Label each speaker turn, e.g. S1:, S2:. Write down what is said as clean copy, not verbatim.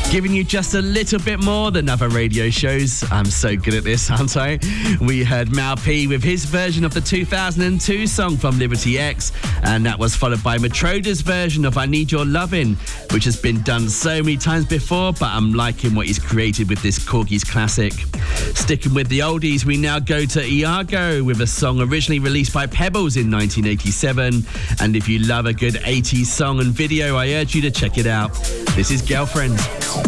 S1: Giving you just a little bit more than other radio shows. I'm so good at this, aren't I? We heard Mal P with his version of the 2002 song from Liberty X, and that was followed by Matroda's version of I Need Your Lovin', which has been done so many times before, but I'm liking what he's created with this Corgis classic. Sticking with the oldies, we now go to Iago with a song originally released by Pebbles in 1987, and if you love a good 80s song and video, I urge you to check it out. This is Girlfriend.